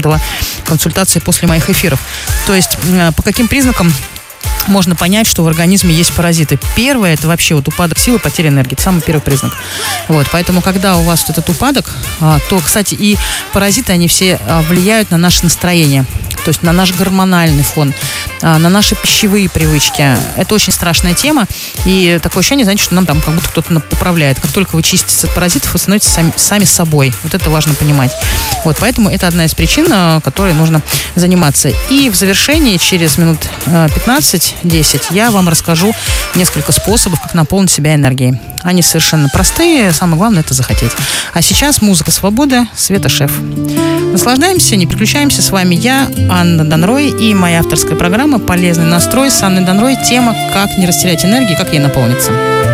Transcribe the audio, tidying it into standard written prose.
консультации после моих эфиров. То есть по каким признакам можно понять, что в организме есть паразиты? Первое, это вообще вот упадок силы, потеря энергии. Это самый первый признак. Вот, поэтому, когда у вас вот этот упадок, то, кстати, и паразиты, они все влияют на наше настроение. То есть на наш гормональный фон, на наши пищевые привычки. Это очень страшная тема. И такое ощущение, знаете, что нам там как будто кто-то управляет. Как только вы чиститесь от паразитов, вы становитесь сами собой. Вот это важно понимать. Вот, поэтому это одна из причин, которой нужно заниматься. И в завершении, через минут 15-10, я вам расскажу несколько способов, как наполнить себя энергией. Они совершенно простые, самое главное — это захотеть. А сейчас музыка свободы, Света Шеф. Наслаждаемся, не переключаемся. С вами я, Анна Данрой, и моя авторская программа «Полезный настрой» с Анной Данрой. Тема «Как не растерять энергию, как ей наполниться».